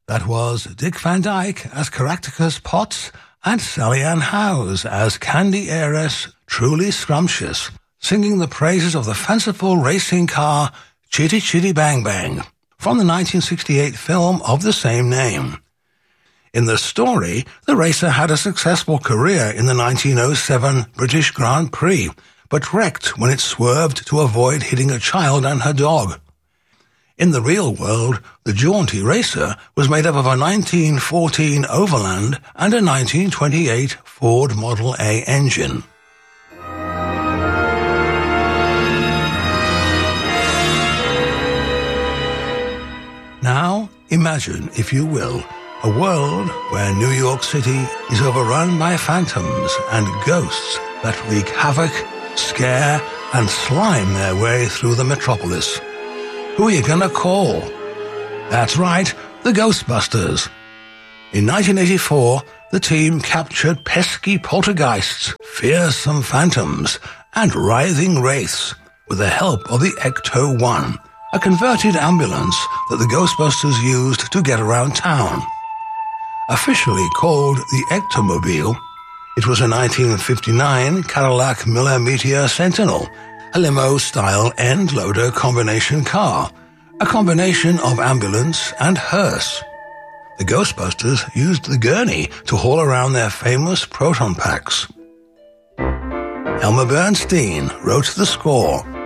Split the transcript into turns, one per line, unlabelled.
That was Dick Van Dyke as Caractacus Potts and Sally Ann Howes as Candy Heiress Truly Scrumptious, singing the praises of the fanciful racing car Chitty Chitty Bang Bang from the 1968 film of the same name. In the story, the racer had a successful career in the 1907 British Grand Prix, but wrecked when it swerved to avoid hitting a child and her dog. In the real world, the jaunty racer was made up of a 1914 Overland and a 1928 Ford Model A engine. Now, imagine, if you will, a world where New York City is overrun by phantoms and ghosts that wreak havoc, scare, and slime their way through the metropolis. Who are you gonna call? That's right, the Ghostbusters. In 1984, the team captured pesky poltergeists, fearsome phantoms, and writhing wraiths with the help of the Ecto-1, a converted ambulance that the Ghostbusters used to get around town. Officially called the Ectomobile, it was a 1959 Cadillac Miller Meteor Sentinel, a limo-style end-loader combination car, a combination of ambulance and hearse. The Ghostbusters used the gurney to haul around their famous proton packs. Elmer Bernstein wrote the score.